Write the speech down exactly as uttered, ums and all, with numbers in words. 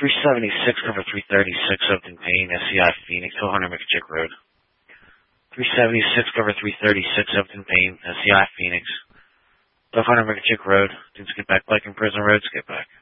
three seventy-six cover three thirty-six Oakton Payne, S C I Phoenix, two hundred McKichick Road. three seventy-six cover three thirty-six Oakton Payne, S C I Phoenix, two hundred McKichick Road. Didn't skip back, Bike and Prison Road, skip back.